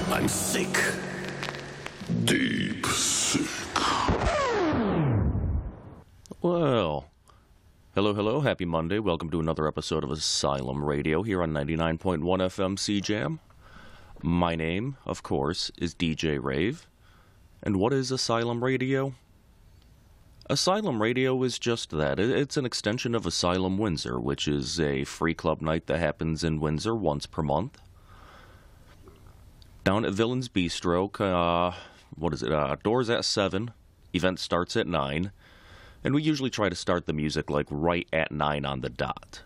I'm sick. Deep sick. Well, hello, happy Monday. Welcome to another episode of Asylum Radio here on 99.1 FM CJAM. My name, of course, is DJ Rave. And what is Asylum Radio? Asylum Radio is just that. It's an extension of Asylum Windsor, which is a free club night that happens in Windsor once per month. Down at Villains Bistro, doors at 7, event starts at 9, and we usually try to start the music like right at 9 on the dot.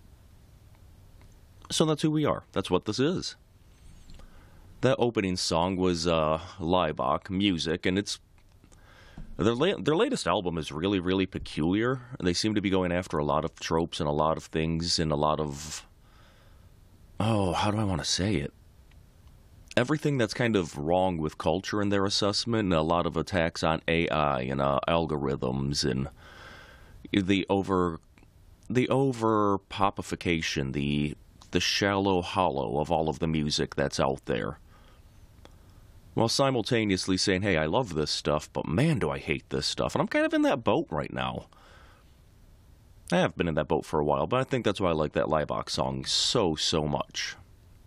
So that's who we are. That's what this is. That opening song was Laibach Music, and it's their latest album is really, really peculiar. They seem to be going after a lot of tropes and a lot of things and a lot of, how do I want to say it? Everything that's kind of wrong with culture in their assessment, and a lot of attacks on AI and algorithms and the over popification, the shallow hollow of all of the music that's out there. While simultaneously saying, hey, I love this stuff, but man, do I hate this stuff. And I'm kind of in that boat right now. I have been in that boat for a while, but I think that's why I like that Laibach song so much.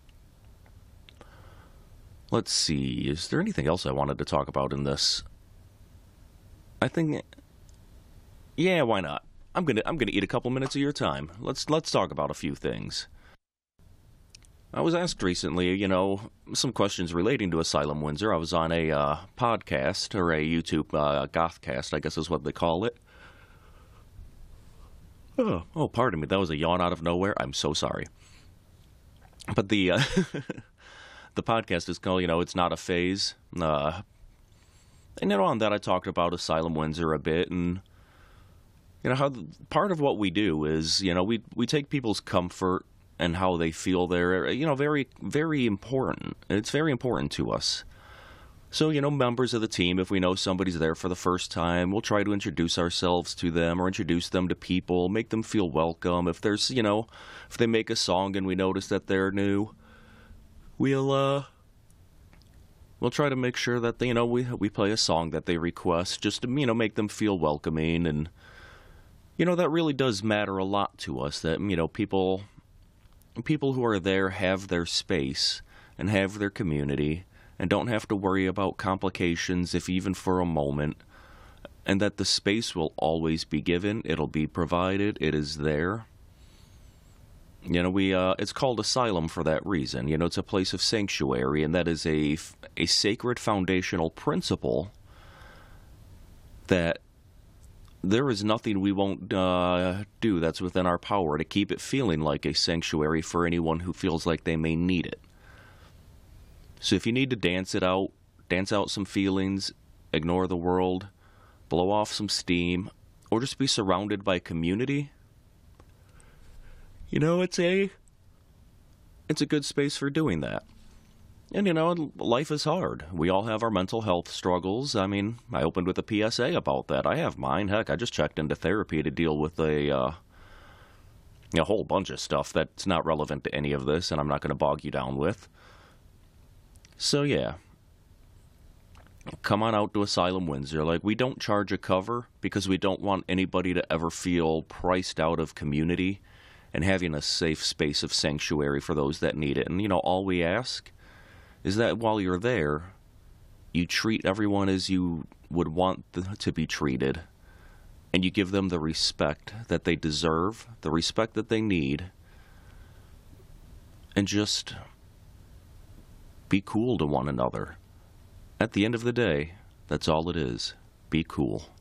Let's see, is there anything else I wanted to talk about in this? I think, yeah, why not? I'm gonna eat a couple minutes of your time. Let's talk about a few things. I was asked recently, some questions relating to Asylum Windsor. I was on a podcast, or a YouTube gothcast, I guess is what they call it. Oh, pardon me, that was a yawn out of nowhere. I'm so sorry. But the the podcast is called, It's Not a Phase. And on that I talked about Asylum Windsor a bit, and how part of what we do is, we take people's comfort and how they feel there, very, very important. It's very important to us. So, members of the team, if we know somebody's there for the first time, we'll try to introduce ourselves to them or introduce them to people, make them feel welcome. If there's, if they make a song and we notice that they're new, we'll try to make sure that they, we play a song that they request just to, make them feel welcoming. And, that really does matter a lot to us, that, people who are there have their space and have their community and don't have to worry about complications, if even for a moment, and that the space will always be given, it'll be provided, it is there. It's called Asylum for that reason. It's a place of sanctuary, and that is a sacred foundational principle that there is nothing we won't do that's within our power to keep it feeling like a sanctuary for anyone who feels like they may need it. So if you need to dance out some feelings, ignore the world, blow off some steam, or just be surrounded by community, it's a good space for doing that. And, life is hard. We all have our mental health struggles. I mean, I opened with a PSA about that. I have mine. Heck, I just checked into therapy to deal with a whole bunch of stuff that's not relevant to any of this, and I'm not going to bog you down with. So, yeah. Come on out to Asylum Windsor. We don't charge a cover because we don't want anybody to ever feel priced out of community and having a safe space of sanctuary for those that need it. And, all we ask is that while you're there, you treat everyone as you would want to be treated, and you give them the respect that they deserve, the respect that they need, and just be cool to one another. At the end of the day, that's all it is. Be cool.